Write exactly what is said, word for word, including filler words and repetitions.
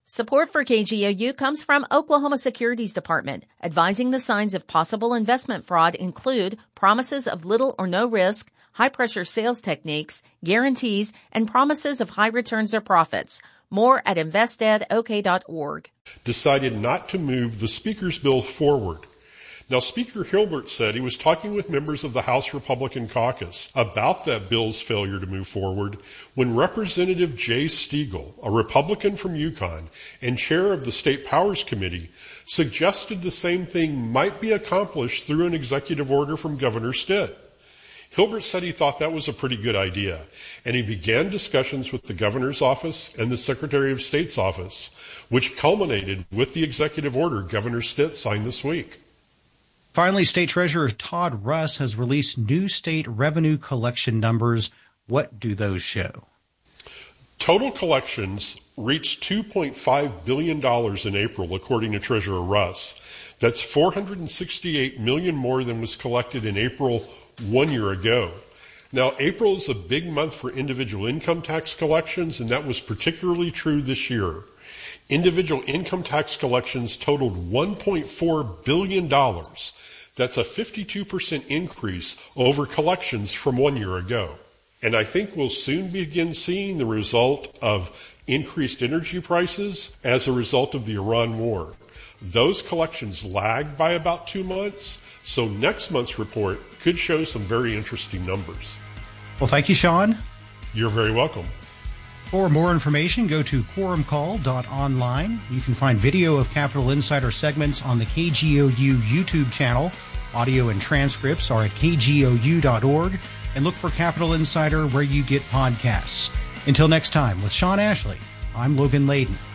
Support for K G O U comes from Oklahoma Securities Department. Advising the signs of possible investment fraud include promises of little or no risk, high-pressure sales techniques, guarantees, and promises of high returns or profits. More at invest ed o k dot org. Decided not to move the Speaker's bill forward. Now, Speaker Hilbert said he was talking with members of the House Republican caucus about that bill's failure to move forward when Representative Jay Stegall, a Republican from Yukon and chair of the State Powers Committee, suggested the same thing might be accomplished through an executive order from Governor Stitt. Hilbert said he thought that was a pretty good idea, and he began discussions with the governor's office and the Secretary of State's office, which culminated with the executive order Governor Stitt signed this week. Finally, State Treasurer Todd Russ has released new state revenue collection numbers. What do those show? Total collections reached two point five billion dollars in April, according to Treasurer Russ. That's four hundred sixty-eight million dollars more than was collected in April one year ago. Now, April is a big month for individual income tax collections, and that was particularly true this year. Individual income tax collections totaled one point four billion dollars. That's a fifty-two percent increase over collections from one year ago. And I think we'll soon begin seeing the result of increased energy prices as a result of the Iran war. Those collections lagged by about two months, so next month's report could show some very interesting numbers. Well, thank you, Sean. You're very welcome. For more information, go to quorum call dot online. You can find video of Capital Insider segments on the K G O U YouTube channel. Audio and transcripts are at k g o u dot org. And look for Capital Insider where you get podcasts. Until next time, with Sean Ashley, I'm Logan Layden.